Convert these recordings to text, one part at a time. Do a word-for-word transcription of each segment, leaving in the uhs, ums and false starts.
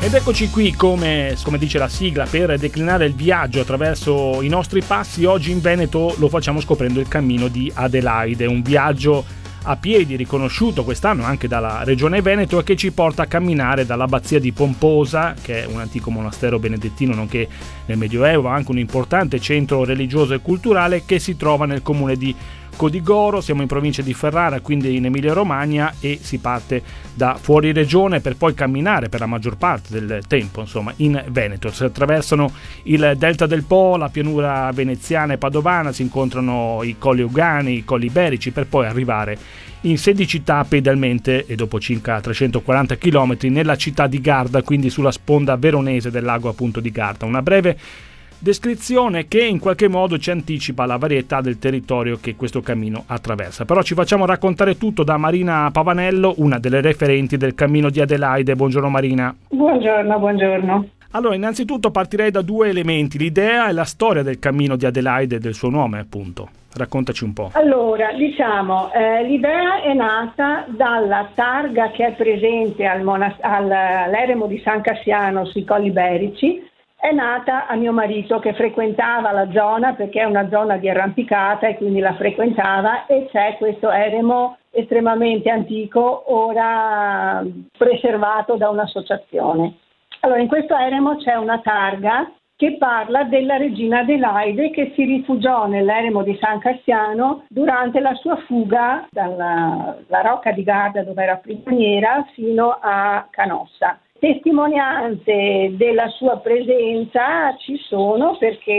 Ed eccoci qui, come, come dice la sigla, per declinare il viaggio attraverso i nostri passi. Oggi in Veneto lo facciamo scoprendo il cammino di Adelaide, un viaggio a piedi riconosciuto quest'anno anche dalla Regione Veneto e che ci porta a camminare dall'abbazia di Pomposa, che è un antico monastero benedettino nonché nel Medioevo anche un importante centro religioso e culturale che si trova nel comune di Codigoro. Siamo in provincia di Ferrara, quindi in Emilia Romagna, e si parte da fuori regione per poi camminare per la maggior parte del tempo insomma in Veneto. Si attraversano il delta del Po, la pianura veneziana e padovana, si incontrano i colli Euganei, i colli Iberici, per poi arrivare in sedici tappe idealmente e dopo circa trecentoquaranta chilometri nella città di Garda, quindi sulla sponda veronese del lago appunto di Garda. Una breve descrizione che in qualche modo ci anticipa la varietà del territorio che questo cammino attraversa. Però ci facciamo raccontare tutto da Marina Pavanello, una delle referenti del cammino di Adelaide. Buongiorno Marina. Buongiorno, buongiorno. Allora, innanzitutto partirei da due elementi, l'idea e la storia del cammino di Adelaide e del suo nome appunto. Raccontaci un po'. Allora, diciamo, eh, l'idea è nata dalla targa che è presente al monas- all'eremo di San Cassiano sui Colli Iberici. È nata a mio marito che frequentava la zona perché è una zona di arrampicata e quindi la frequentava, e c'è questo eremo estremamente antico ora preservato da un'associazione. Allora, in questo eremo c'è una targa che parla della regina Adelaide che si rifugiò nell'eremo di San Cassiano durante la sua fuga dalla la Rocca di Garda, dove era prigioniera, fino a Canossa. Testimonianze della sua presenza ci sono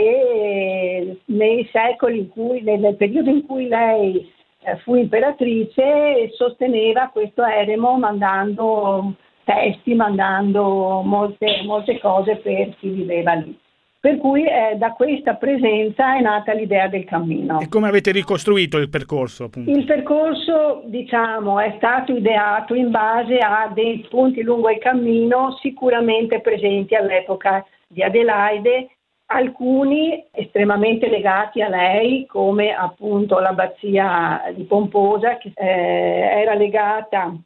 perché nei secoli in cui, nel periodo in cui lei eh, fu imperatrice, sosteneva questo eremo mandando testi, mandando molte, molte cose per chi viveva lì. Per cui eh, da questa presenza è nata l'idea del cammino. E come avete ricostruito il percorso? Appunto? Il percorso, diciamo, è stato ideato in base a dei punti lungo il cammino sicuramente presenti all'epoca di Adelaide, alcuni estremamente legati a lei, come appunto l'abbazia di Pomposa, che eh, era legata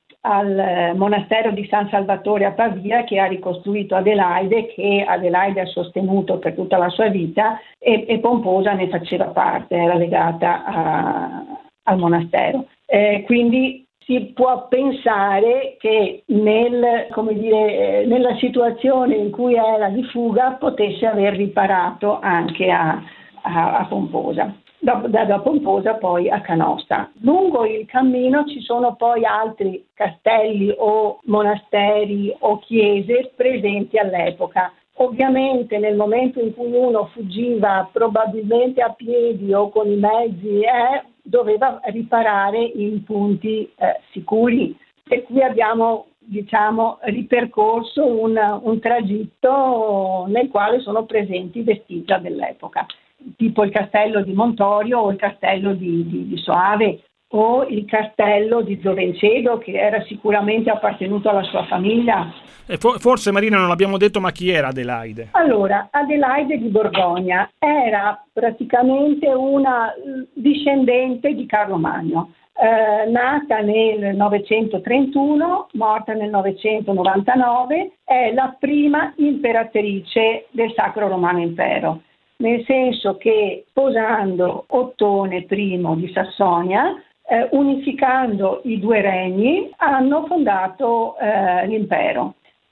al monastero di San Salvatore a Pavia, che ha ricostruito Adelaide, che Adelaide ha sostenuto per tutta la sua vita, e, e Pomposa ne faceva parte, era legata a, al monastero. Eh, quindi si può pensare che nel, come dire, nella situazione in cui era di fuga potesse aver riparato anche a, a, a Pomposa. Da, da Pomposa poi a Canossa. Lungo il cammino ci sono poi altri castelli o monasteri o chiese presenti all'epoca. Ovviamente nel momento in cui uno fuggiva probabilmente a piedi o con i mezzi eh, doveva riparare in punti eh, sicuri, per cui abbiamo diciamo ripercorso un, un tragitto nel quale sono presenti vestigia dell'epoca, tipo il castello di Montorio o il castello di, di, di Soave o il castello di Giovencedo, che era sicuramente appartenuto alla sua famiglia. E for- forse Marina non l'abbiamo detto, ma chi era Adelaide? Allora, Adelaide di Borgogna era praticamente una discendente di Carlo Magno. Eh, nata nel novecentotrentuno, morta nel novecentonovantanove, è la prima imperatrice del Sacro Romano Impero. Nel senso che sposando Ottone I di Sassonia, eh, unificando i due regni, hanno fondato eh, l'impero.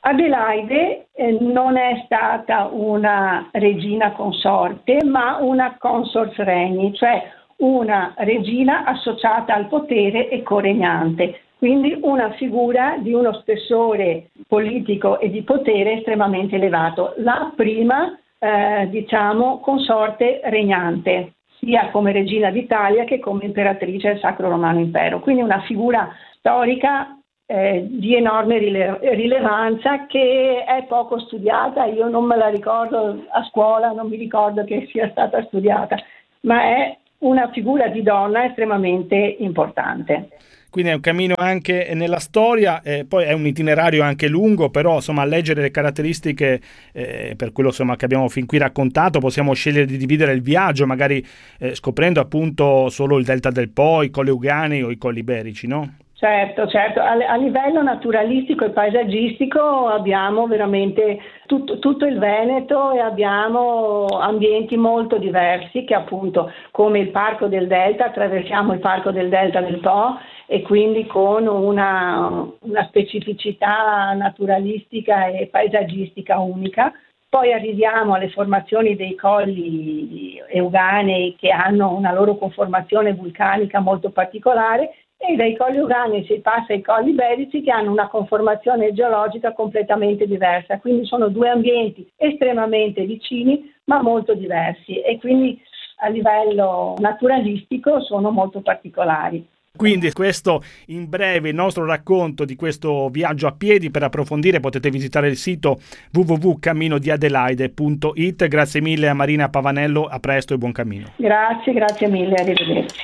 Adelaide eh, non è stata una regina consorte, ma una consors regni, cioè una regina associata al potere e coregnante. Quindi una figura di uno spessore politico e di potere estremamente elevato. La prima Eh, diciamo consorte regnante, sia come regina d'Italia che come imperatrice del Sacro Romano Impero. Quindi una figura storica eh, di enorme rile- rilevanza che è poco studiata. Io non me la ricordo a scuola, non mi ricordo che sia stata studiata, ma è una figura di donna estremamente importante. Quindi è un cammino anche nella storia, eh, poi è un itinerario anche lungo, però insomma a leggere le caratteristiche, eh, per quello insomma che abbiamo fin qui raccontato, possiamo scegliere di dividere il viaggio, magari eh, scoprendo appunto solo il delta del Po, i colli Euganei o i colli Iberici, no? Certo, certo. A, a livello naturalistico e paesaggistico abbiamo veramente tutto, tutto il Veneto e abbiamo ambienti molto diversi che appunto come il Parco del Delta, attraversiamo il Parco del Delta del Po e quindi con una, una specificità naturalistica e paesaggistica unica. Poi arriviamo alle formazioni dei colli euganei che hanno una loro conformazione vulcanica molto particolare e dai colli euganei si passa ai colli iberici che hanno una conformazione geologica completamente diversa, quindi sono due ambienti estremamente vicini ma molto diversi e quindi a livello naturalistico sono molto particolari. Quindi questo in breve il nostro racconto di questo viaggio a piedi. Per approfondire potete visitare il sito w w w punto cammino di adelaide punto i t. Grazie mille a Marina Pavanello, a presto e buon cammino. Grazie, grazie mille, arrivederci.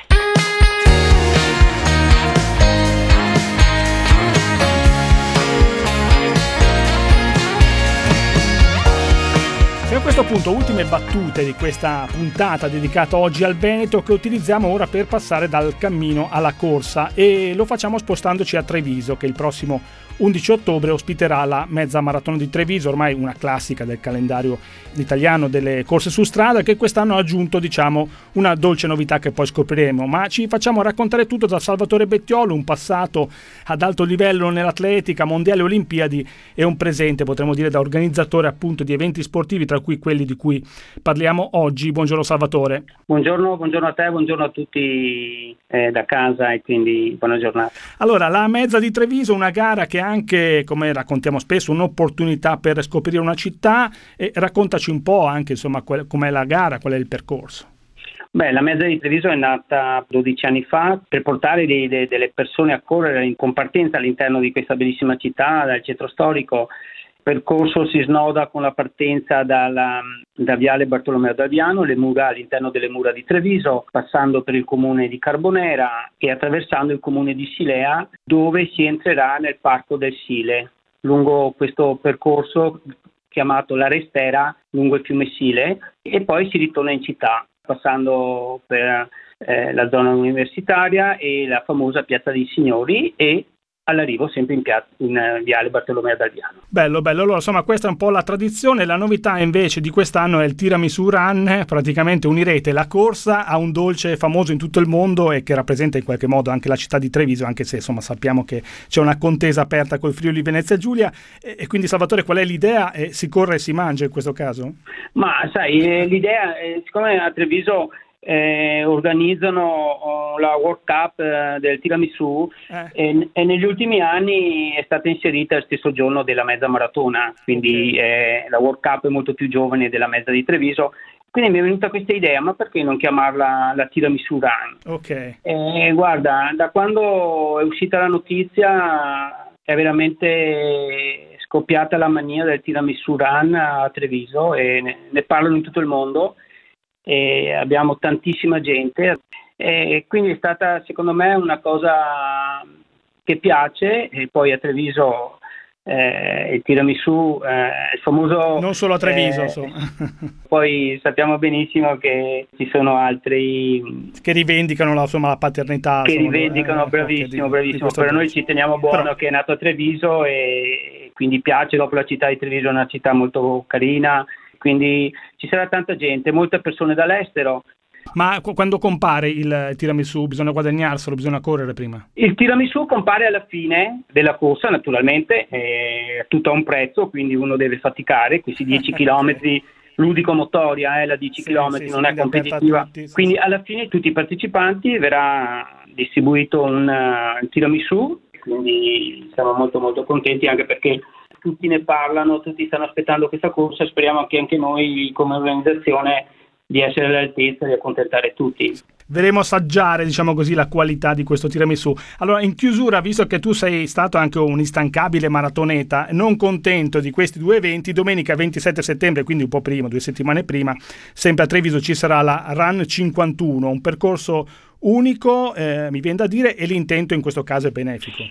E a questo punto ultime battute di questa puntata dedicata oggi al Veneto, che utilizziamo ora per passare dal cammino alla corsa, e lo facciamo spostandoci a Treviso, che il prossimo undici ottobre ospiterà la mezza maratona di Treviso, ormai una classica del calendario italiano delle corse su strada, che quest'anno ha aggiunto diciamo una dolce novità che poi scopriremo. Ma ci facciamo raccontare tutto da Salvatore Bettiolo, un passato ad alto livello nell'atletica, mondiali e olimpiadi, e un presente potremmo dire da organizzatore appunto di eventi sportivi, tra cui quelli di cui parliamo oggi. Buongiorno Salvatore. Buongiorno, buongiorno a te, buongiorno a tutti eh, da casa, e quindi buona giornata. Allora, la mezza di Treviso, una gara che anche, come raccontiamo spesso, un'opportunità per scoprire una città, e raccontaci un po' anche insomma qual, com'è la gara, qual è il percorso. Beh, la mezza di Treviso è nata dodici anni fa per portare dei, dei, delle persone a correre in compartenza all'interno di questa bellissima città, dal centro storico. Il percorso si snoda con la partenza dalla, da Viale Bartolomeo d'Alviano, le mura all'interno delle mura di Treviso, passando per il comune di Carbonera e attraversando il comune di Silea, dove si entrerà nel Parco del Sile. Lungo questo percorso chiamato la Restera, lungo il fiume Sile, e poi si ritorna in città, passando per eh, la zona universitaria e la famosa Piazza dei Signori, e all'arrivo sempre in, piazza, in uh, Viale Bartolomeo d'Alviano. Bello, bello. Allora, insomma, questa è un po' la tradizione. La novità invece di quest'anno è il Tiramisù Run. Praticamente unirete la corsa a un dolce famoso in tutto il mondo e che rappresenta in qualche modo anche la città di Treviso, anche se insomma sappiamo che c'è una contesa aperta col Friuli Venezia Giulia. E, e quindi, Salvatore, qual è l'idea? Eh, si corre e si mangia in questo caso? Ma sai, eh, l'idea, eh, siccome a Treviso Eh, organizzano oh, la World Cup eh, del tiramisù eh. e, e negli ultimi anni è stata inserita il stesso giorno della mezza maratona, quindi okay. eh, la World Cup è molto più giovane della mezza di Treviso, quindi mi è venuta questa idea, ma perché non chiamarla la Tiramisù Run? Okay. Eh, guarda, da quando è uscita la notizia è veramente scoppiata la mania del Tiramisù Run a Treviso e ne, ne parlano in tutto il mondo. E abbiamo tantissima gente e quindi è stata secondo me una cosa che piace. E poi a Treviso eh, il tiramisù eh, il famoso non solo a Treviso eh, insomma. Poi sappiamo benissimo che ci sono altri che rivendicano la, insomma, la paternità che insomma, rivendicano eh, bravissimo di, bravissimo di per noi ci teniamo buono. Però, che è nato a Treviso e quindi piace. Dopo la città di Treviso è una città molto carina, quindi ci sarà tanta gente, molte persone dall'estero. Ma quando compare il tiramisù bisogna guadagnarselo, bisogna correre prima? Il tiramisù compare alla fine della corsa, naturalmente, è tutto a un prezzo, quindi uno deve faticare, questi dieci chilometri ludico-motoria, eh, la dieci sì, chilometri sì, non sì, è competitiva, tutti, sì, quindi sì. Alla fine tutti i partecipanti verrà distribuito un uh, tiramisù, quindi siamo molto molto contenti anche perché tutti ne parlano, tutti stanno aspettando questa corsa, speriamo che anche noi come organizzazione di essere all'altezza, di accontentare tutti. Vedremo assaggiare, diciamo così, la qualità di questo tiramisù. Allora, in chiusura, visto che tu sei stato anche un instancabile maratoneta, non contento di questi due eventi, domenica ventisette settembre, quindi un po' prima, due settimane prima, sempre a Treviso ci sarà la Run cinquantuno, un percorso unico, eh, mi viene da dire, e l'intento in questo caso è benefico.